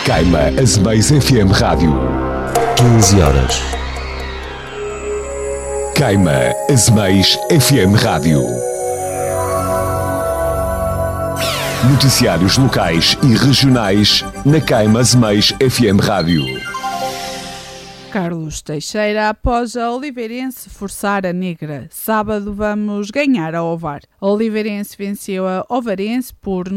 Queima Azeméis FM Rádio. 15 horas. Queima Azeméis FM Rádio. Noticiários locais e regionais na Queima Azeméis FM Rádio. Carlos Teixeira após a Oliveirense forçar a Negra. Sábado vamos ganhar a Ovar. A Oliveirense venceu a Ovarense por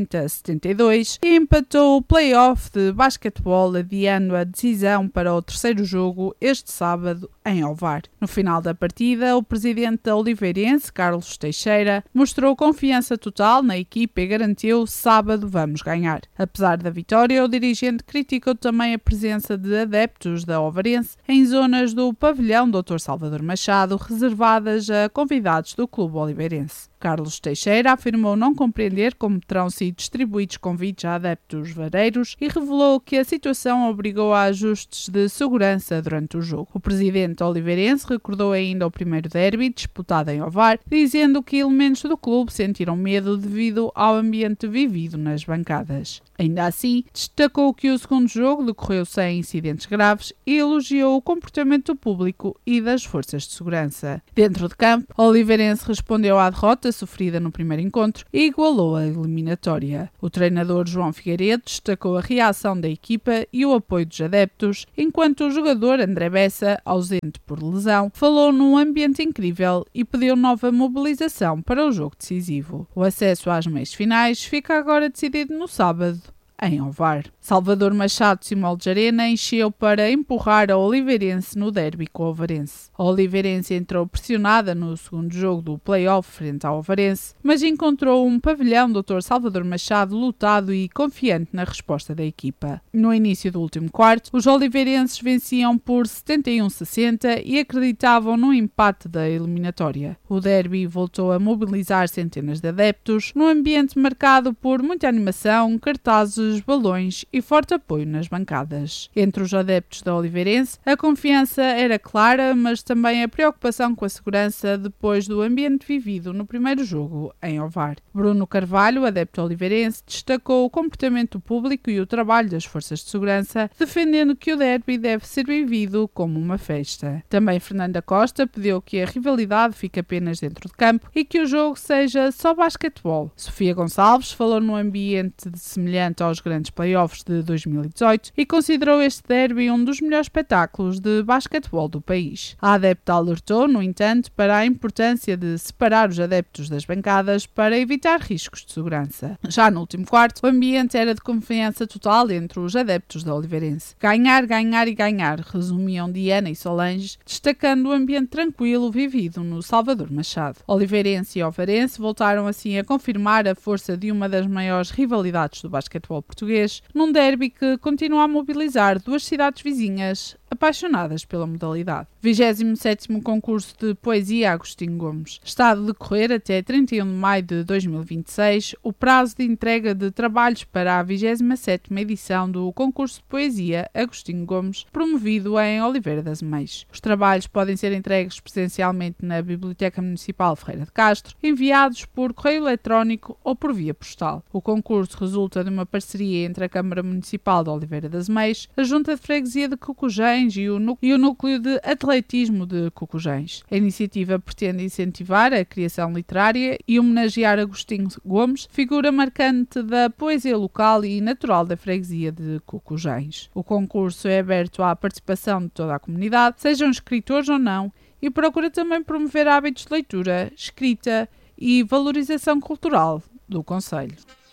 90-72 e empatou o play-off de basquetebol, adiando a decisão para o terceiro jogo este sábado em Ovar. No final da partida, o presidente da Oliveirense, Carlos Teixeira, mostrou confiança total na equipa e garantiu: sábado vamos ganhar. Apesar da vitória, o dirigente criticou também a presença de adeptos da Ovarense em zonas do pavilhão Dr. Salvador Machado, reservadas a convidados do clube oliveirense. Carlos Teixeira afirmou não compreender como terão sido distribuídos convites a adeptos vareiros e revelou que a situação obrigou a ajustes de segurança durante o jogo. O presidente oliveirense recordou ainda o primeiro derby disputado em Ovar, dizendo que elementos do clube sentiram medo devido ao ambiente vivido nas bancadas. Ainda assim, destacou que o segundo jogo decorreu sem incidentes graves e elogiou o comportamento do público e das forças de segurança. Dentro de campo, o oliveirense respondeu à derrota sofrida no primeiro encontro e igualou a eliminatória. O treinador João Figueiredo destacou a reação da equipa e o apoio dos adeptos, enquanto o jogador André Bessa, ausente por lesão, falou num ambiente incrível e pediu nova mobilização para o jogo decisivo. O acesso às meias finais fica agora decidido no sábado em Ovar. Salvador Machado Simão de Arena encheu para empurrar a Oliveirense no derby com o Ovarense. A Oliveirense entrou pressionada no segundo jogo do play-off frente ao Ovarense, mas encontrou um pavilhão Dr. Salvador Machado lutado e confiante na resposta da equipa. No início do último quarto, os oliveirenses venciam por 71-60 e acreditavam no empate da eliminatória. O derby voltou a mobilizar centenas de adeptos, num ambiente marcado por muita animação, cartazes, balões e forte apoio nas bancadas. Entre os adeptos da Oliveirense, a confiança era clara, mas também a preocupação com a segurança depois do ambiente vivido no primeiro jogo em Ovar. Bruno Carvalho, adepto oliveirense, destacou o comportamento público e o trabalho das forças de segurança, defendendo que o derby deve ser vivido como uma festa. Também Fernanda Costa pediu que a rivalidade fique apenas dentro de campo e que o jogo seja só basquetebol. Sofia Gonçalves falou num ambiente semelhante aos grandes playoffs de 2018 e considerou este derby um dos melhores espetáculos de basquetebol do país. A adepta alertou, no entanto, para a importância de separar os adeptos das bancadas para evitar riscos de segurança. Já no último quarto, o ambiente era de confiança total entre os adeptos da Oliveirense. Ganhar, ganhar e ganhar, resumiam Diana e Solange, destacando o ambiente tranquilo vivido no Salvador Machado. Oliveirense e Ovarense voltaram assim a confirmar a força de uma das maiores rivalidades do basquetebol português, num derby que continua a mobilizar duas cidades vizinhas apaixonadas pela modalidade. 27º concurso de poesia Agostinho Gomes. Está a decorrer até 31 de maio de 2026 o prazo de entrega de trabalhos para a 27ª edição do concurso de poesia Agostinho Gomes, promovido em Oliveira das Meias. Os trabalhos podem ser entregues presencialmente na Biblioteca Municipal Ferreira de Castro, enviados por correio eletrónico ou por via postal. O concurso resulta de uma parceria entre a Câmara Municipal de Oliveira das Meias, a Junta de Freguesia de Cocujens e o Núcleo de Atletismo de Cocujens. A iniciativa pretende incentivar a criação literária e homenagear Agostinho Gomes, figura marcante da poesia local e natural da freguesia de Cocujens. O concurso é aberto à participação de toda a comunidade, sejam escritores ou não, e procura também promover hábitos de leitura, escrita e valorização cultural do concelho.